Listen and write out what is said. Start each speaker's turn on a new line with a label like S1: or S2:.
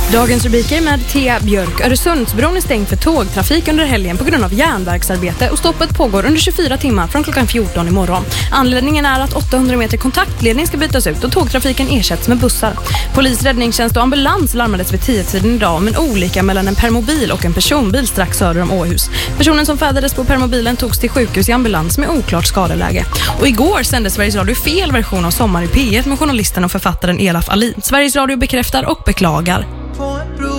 S1: Dagens rubriker med Thea Björk. Öresundsbron är stängd för tågtrafik under helgen på grund av järnverksarbete och stoppet pågår under 24 timmar från klockan 14 imorgon. Anledningen är att 800 meter kontaktledning ska bytas ut och tågtrafiken ersätts med bussar. Polis, räddningstjänst och ambulans larmades vid 10-tiden idag om en olycka mellan en permobil och en personbil strax söder om Åhus. Personen som färdades på permobilen togs till sjukhus i ambulans med oklart skadeläge. Och igår sände Sveriges Radio fel version av Sommar i P1 med journalisten och författaren Elaf Alin. Sveriges Radio bekräftar och beklagar.